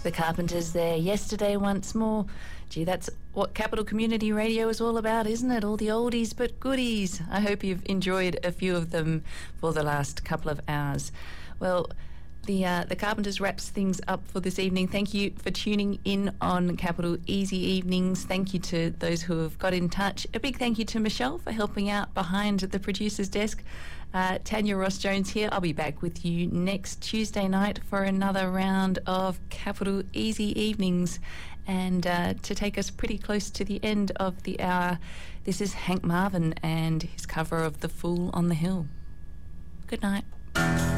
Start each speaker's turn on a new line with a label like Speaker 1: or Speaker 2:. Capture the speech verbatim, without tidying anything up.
Speaker 1: The Carpenters there yesterday once more. Gee, that's what Capital Community Radio is all about, isn't it? All the oldies but goodies. I hope you've enjoyed a few of them for the last couple of hours. Well, the uh, the Carpenters wraps things up for this evening. Thank you for tuning in on Capital Easy Evenings. Thank you to those who have got in touch. A big thank you to Michelle for helping out behind the producer's desk. Uh, Tanya Ross-Jones here. I'll be back with you next Tuesday night for another round of Capital Easy Evenings. And uh, to take us pretty close to the end of the hour, this is Hank Marvin and his cover of The Fool on the Hill. Good night.